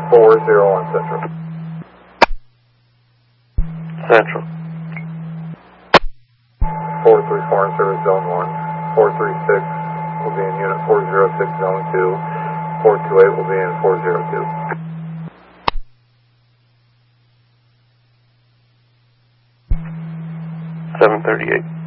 401 Central. Central. 434 in service zone 1. 436 will be in unit 406 zone 2. 428 will be in 402. 738.